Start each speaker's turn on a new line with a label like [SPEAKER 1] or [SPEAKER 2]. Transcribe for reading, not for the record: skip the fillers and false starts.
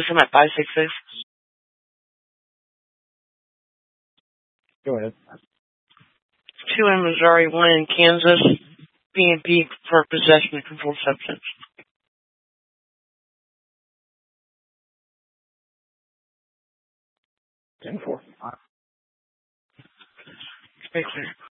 [SPEAKER 1] I'm at 566.
[SPEAKER 2] Go ahead.
[SPEAKER 1] 2 in Missouri, 1 in Kansas. B&B for possession of controlled substance.
[SPEAKER 2] 10-4.
[SPEAKER 1] Very clear.